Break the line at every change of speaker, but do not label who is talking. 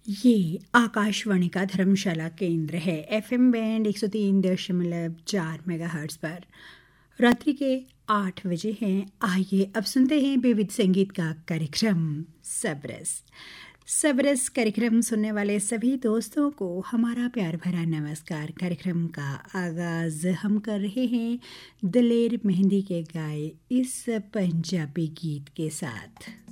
ये आकाशवाणी का धर्मशाला केंद्र है। एफएम बैंड 103.4 मेगाहर्ट्ज़ पर रात्रि के 8 बजे हैं। आइए अब सुनते हैं विविध संगीत का कार्यक्रम सबरस। सबरस कार्यक्रम सुनने वाले सभी दोस्तों को हमारा प्यार भरा नमस्कार। कार्यक्रम का आगाज़ हम कर रहे हैं दिलेर मेहंदी के गाए इस पंजाबी गीत के साथ।